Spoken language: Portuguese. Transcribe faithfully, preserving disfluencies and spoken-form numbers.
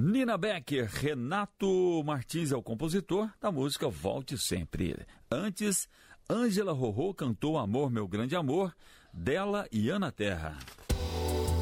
Nina Becker, Renato Martins é o compositor da música Volte Sempre. Antes, Ângela Rorô cantou Amor, Meu Grande Amor, dela e Ana Terra.